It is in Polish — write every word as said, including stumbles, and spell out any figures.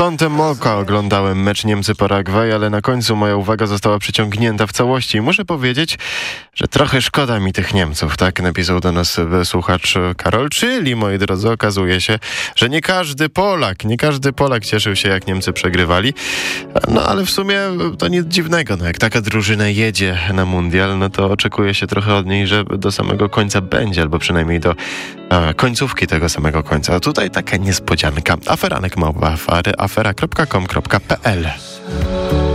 Kątem oka oglądałem mecz Niemcy-Paragwaj, ale na końcu moja uwaga została przyciągnięta w całości. I muszę powiedzieć, że trochę szkoda mi tych Niemców, tak napisał do nas słuchacz Karol. Czyli, moi drodzy, okazuje się, że nie każdy Polak, nie każdy Polak cieszył się, jak Niemcy przegrywali. No ale w sumie to nic dziwnego. No, jak taka drużyna jedzie na mundial, no to oczekuje się trochę od niej, że do samego końca będzie, albo przynajmniej do a, końcówki tego samego końca. A tutaj taka niespodzianka. Aferanek małpa afera kropka com kropka p l